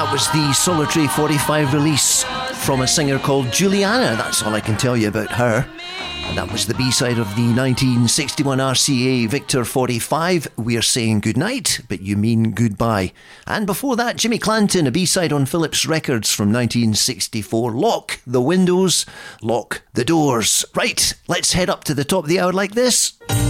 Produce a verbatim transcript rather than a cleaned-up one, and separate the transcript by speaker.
Speaker 1: That was the Solitary forty-five release from a singer called Juliana. That's all I can tell you about her. And that was the B-side of the nineteen sixty-one R C A Victor forty-five, We're Saying Goodnight, But You Mean Goodbye. And before that, Jimmy Clanton, a B-side on Philips Records from nineteen sixty-four, Lock the Windows, Lock the Doors. Right, let's head up to the top of the hour like this.